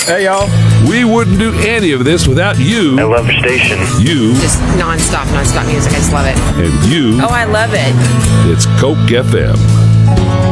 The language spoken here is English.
Hey, y'all. We wouldn't do any of this without you. I love your station. You Just nonstop music. I just love it. and you. Oh, I love it. It's Coke FM.